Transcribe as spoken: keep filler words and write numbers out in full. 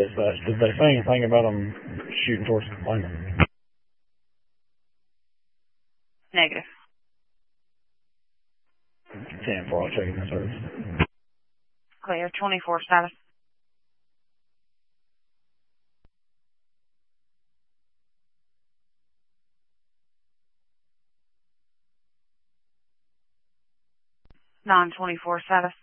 But did they say anything about them shooting towards the plane? Negative. ten four, I'll check in the service. Clear, twenty-four status. nine twenty-four status.